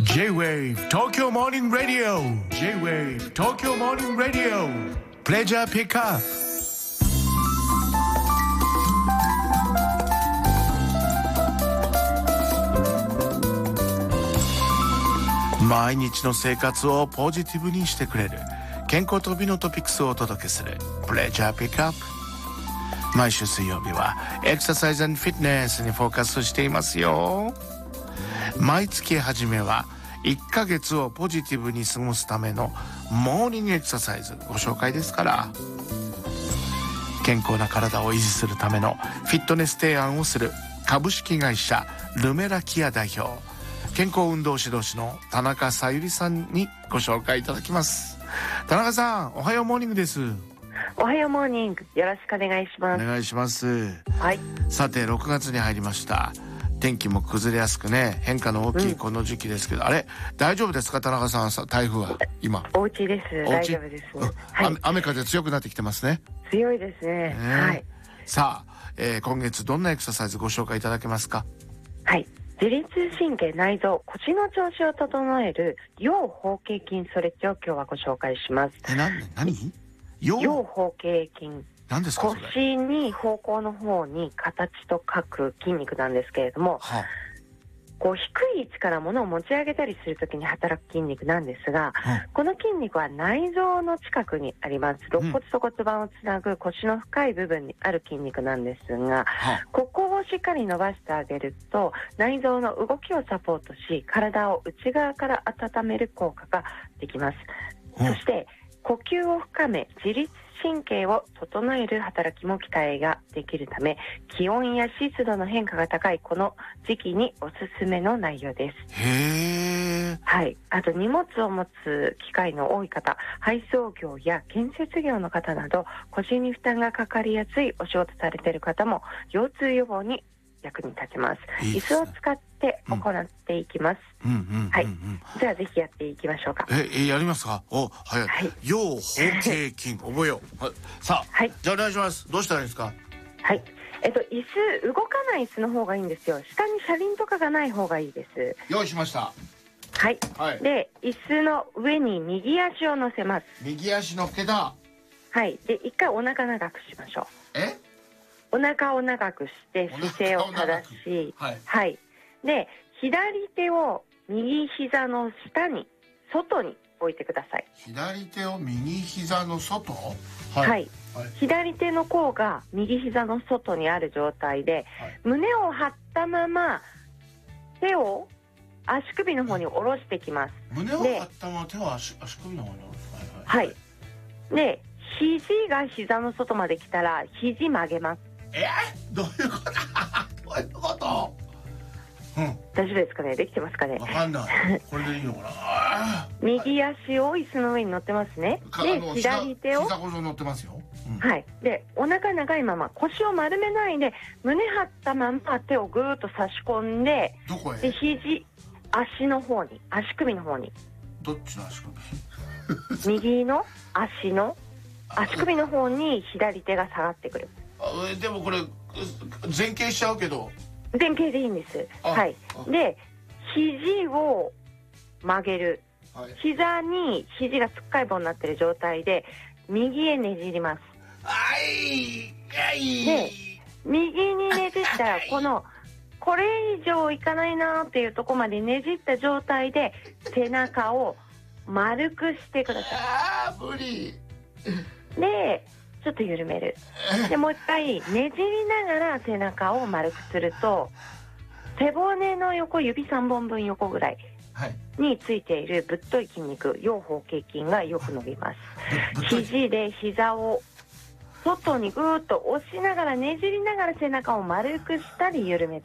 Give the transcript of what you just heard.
J-Wave Tokyo Morning Radio J-Wave Tokyo Morning Radio Pleasure Pickup。 毎日の生活をポジティブにしてくれる健康と美のトピックスをお届けする Pleasure Pickup。 毎週水曜日はエクササイズ&フィットネスにフォーカスしていますよ。毎月初めは1ヶ月をポジティブに過ごすためのモーニングエクササイズご紹介ですから、健康な体を維持するためのフィットネス提案をする株式会社ルメラキア代表、健康運動指導士の田中さゆりさんにご紹介いただきます。田中さん、おはようモーニングです。 おはようモーニング、よろしくお願いします。 お願いします。 はい。 さて6月に入りました。天気も崩れやすくね、変化の大きいこの時期ですけど、あれ大丈夫ですか田中さん、台風は今お家です。大丈夫です、はい、 雨風強くなってきてますね。 強いですね、はい。 さあ、今月どんなエクササイズご紹介いただけますか？ はい、自律神経、内臓、腰の調子を整える腰包茎筋ストレッチを今日はご紹介します。 何？ 腰包茎筋、 何ですかそれ？ 腰に方向の方に形と書く筋肉なんですけれども、こう低い位置から物を持ち上げたりするときに働く筋肉なんですが、この筋肉は内臓の近くにあります。肋骨と骨盤をつなぐ腰の深い部分にある筋肉なんですが、ここをしっかり伸ばしてあげると内臓の動きをサポートし、体を内側から温める効果ができます。そして呼吸を深め、自律神経を整える働きも期待ができるため、気温や湿度の変化が高いこの時期におすすめの内容です。 へー。 はい。あと荷物を持つ機会の多い方、配送業や建設業の方など腰に負担がかかりやすいお仕事されている方も腰痛予防に役に立ちます。椅子を使って行っていきます。はい。じゃあぜひやっていきましょうか。 やりますか？早い。はい、腰包茎筋覚えよう。さあ、じゃあお願いします。どうしたらいいですか？ はい。椅子、動かない椅子の方がいいんですよ。下に車輪とかがない方がいいです。 用意しました。 はい。で、椅子の上に右足を乗せます。 右足乗っけた。 はい。で、一回お腹長くしましょう。お腹を長くして姿勢を正し、はい。で、左手を右膝の下に、外に置いてください。 左手を右膝の外？ はい。左手の甲が右膝の外にある状態で、胸を張ったまま手を足首の方に下ろしてきます。 胸を張ったまま手を足首の方に下ろす。 はい。で、肘が膝の外まで来たら肘曲げます。 どういうこと？どういうこと？ 大丈夫ですかね？できてますかね？ わかんない。これでいいのかな？ 右足を椅子の上に乗ってますね。で、左手を膝こそ乗ってますよ。 はい。で、お腹長いまま腰を丸めないで胸張ったまま手をぐーっと差し込んで、 どこへ？ で、足の方に、足首の方に。 どっちの足首？ 右の足首の方に左手が下がってくる。 でもこれ前傾しちゃうけど。 前傾でいいんです。はい。で、肘を曲げる。膝に肘がつっかい棒になっている状態で右へねじります。で、右にねじったらこれ以上いかないなっていうところまでねじった状態で背中を丸くしてください。 無理。 で、ちょっと緩める。で、もう一回ねじりながら背中を丸くすると、背骨の横、指3本分横ぐらいについているぶっとい筋肉、腰包茎筋がよく伸びます。肘で膝を外にぐーっと押しながらねじりながら背中を丸くしたり緩め